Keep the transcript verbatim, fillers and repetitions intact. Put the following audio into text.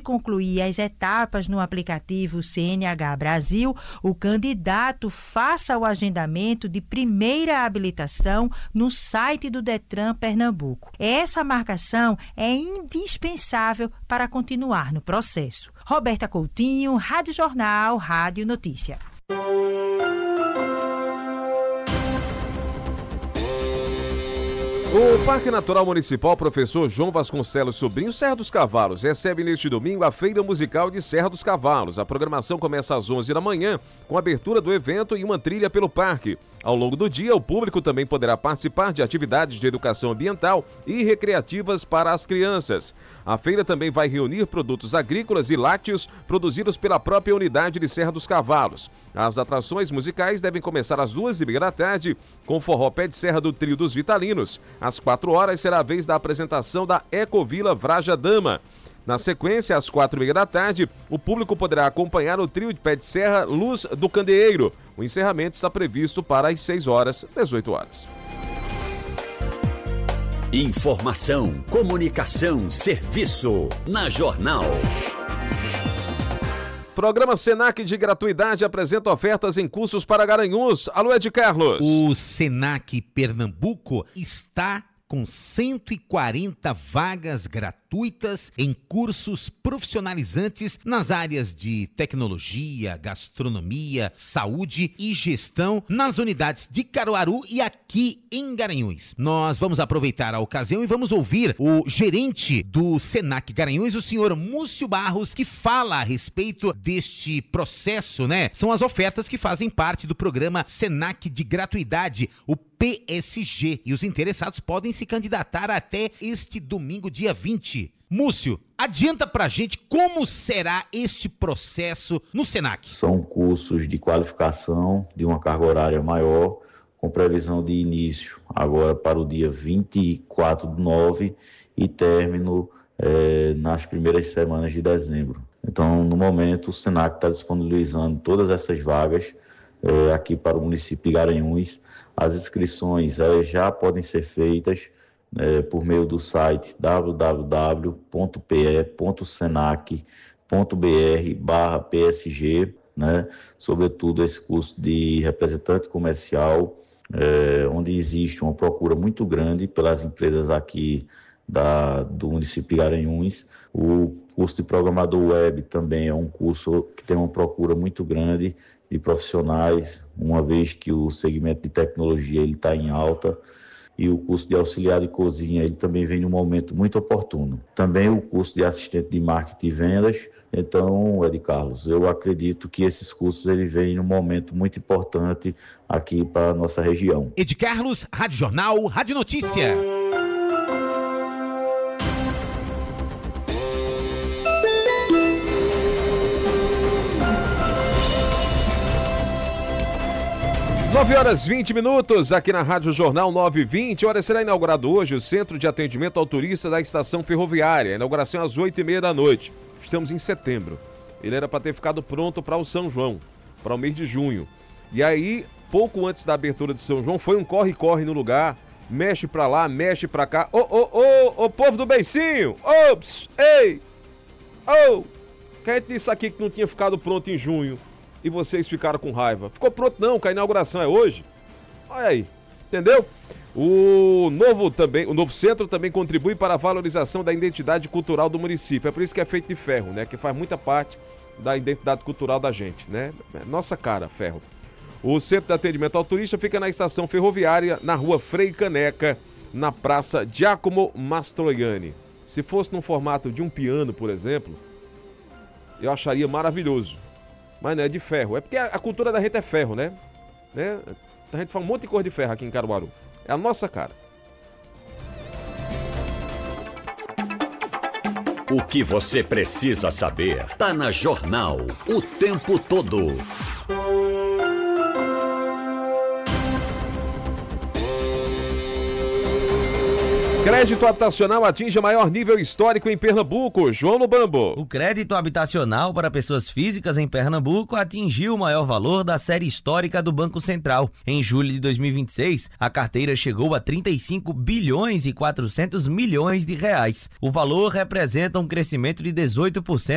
concluir as etapas no aplicativo C N H Brasil, o candidato faça o agendamento de primeira habilitação no site do Detran Pernambuco. Essa marcação é indispensável para continuar no processo. Roberta Coutinho, Rádio Jornal, Rádio Notícia. O Parque Natural Municipal Professor João Vasconcelos Sobrinho, Serra dos Cavalos, recebe neste domingo a Feira Musical de Serra dos Cavalos. A programação começa às onze da manhã, com a abertura do evento e uma trilha pelo parque. Ao longo do dia, o público também poderá participar de atividades de educação ambiental e recreativas para as crianças. A feira também vai reunir produtos agrícolas e lácteos produzidos pela própria unidade de Serra dos Cavalos. As atrações musicais devem começar às duas e meia da tarde, com forró pé de serra do trio dos Vitalinos. Às quatro horas será a vez da apresentação da Ecovila Vraja Dama. Na sequência, às quatro e meia da tarde, o público poderá acompanhar o trio de pé de serra Luz do Candeeiro. O encerramento está previsto para as seis horas, dezoito horas. Informação, comunicação, serviço. Na Jornal. Programa Senac de gratuidade apresenta ofertas em cursos para Garanhuns. Alô, Ed Carlos. O Senac Pernambuco está com cento e quarenta vagas gratuitas em cursos profissionalizantes nas áreas de tecnologia, gastronomia, saúde e gestão nas unidades de Caruaru e aqui em Garanhuns. Nós vamos aproveitar a ocasião e vamos ouvir o gerente do Senac Garanhuns, o senhor Múcio Barros, que fala a respeito deste processo, né? São as ofertas que fazem parte do programa Senac de gratuidade, o P S G, e os interessados podem se candidatar até este domingo, dia vinte. Múcio, adianta pra gente como será este processo no Senac. São cursos de qualificação de uma carga horária maior, com previsão de início agora para o dia vinte e quatro do nove e término eh, nas primeiras semanas de dezembro. Então, no momento, o Senac está disponibilizando todas essas vagas eh, aqui para o município de Garanhuns. As inscrições elas já podem ser feitas é, por meio do site w w w ponto p e ponto senac ponto b r barra p s g, né? Sobretudo esse curso de representante comercial, é, onde existe uma procura muito grande pelas empresas aqui da, do município de Garanhuns. O curso de programador web também é um curso que tem uma procura muito grande de profissionais, uma vez que o segmento de tecnologia ele está em alta, e o curso de auxiliar de cozinha ele também vem num momento muito oportuno. Também o curso de assistente de marketing e vendas. Então, Ed Carlos, eu acredito que esses cursos ele vêm num momento muito importante aqui para a nossa região. Ed Carlos, Rádio Jornal, Rádio Notícia. nove horas e vinte minutos, aqui na Rádio Jornal nove e vinte. Olha, será inaugurado hoje o Centro de Atendimento ao Turista da Estação Ferroviária. A inauguração às oito e meia da noite. Estamos em setembro. Ele era para ter ficado pronto para o São João, para o mês de junho. E aí, pouco antes da abertura de São João, foi um corre-corre no lugar. Mexe para lá, mexe para cá. Ô, ô, ô, ô, povo do beicinho! Ops! Ei! Ô! Quem é que disse aqui que não tinha ficado pronto em junho? E vocês ficaram com raiva. Ficou pronto não, que a inauguração é hoje. Olha aí, entendeu? O novo, também, o novo centro também contribui para a valorização da identidade cultural do município. É por isso que é feito de ferro, né? Que faz muita parte da identidade cultural da gente, né? Nossa cara, ferro. O Centro de Atendimento ao Turista fica na estação ferroviária, na rua Frei Caneca, na Praça Giacomo Mastroianni. Se fosse no formato de um piano, por exemplo, eu acharia maravilhoso. Mas não é de ferro. É porque a, a cultura da gente é ferro, né? né? A gente faz um monte de cor de ferro aqui em Caruaru. É a nossa cara. O que você precisa saber tá na Jornal o tempo todo. Crédito habitacional atinge o maior nível histórico em Pernambuco. João Lubambo. O crédito habitacional para pessoas físicas em Pernambuco atingiu o maior valor da série histórica do Banco Central. Em julho de dois mil e vinte e seis, a carteira chegou a trinta e cinco bilhões e quatrocentos milhões de reais. O valor representa um crescimento de dezoito por cento